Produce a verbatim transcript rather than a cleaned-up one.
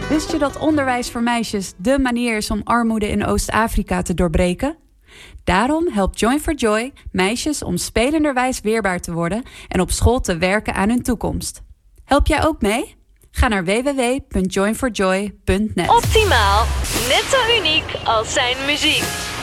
Wist je dat onderwijs voor meisjes dé manier is om armoede in Oost-Afrika te doorbreken? Daarom helpt Join for Joy meisjes om spelenderwijs weerbaar te worden en op school te werken aan hun toekomst. Help jij ook mee? Ga naar w w w punt join for joy punt net. Optimaal, net zo uniek als zijn muziek.